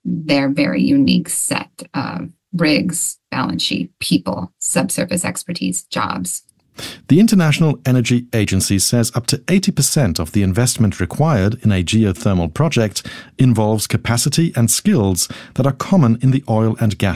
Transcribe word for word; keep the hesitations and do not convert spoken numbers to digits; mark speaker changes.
Speaker 1: their very unique set of rigs, balance sheet, people, subsurface expertise, jobs.
Speaker 2: The International Energy Agency says up to eighty percent of the investment required in a geothermal project involves capacity and skills that are common in the oil and gas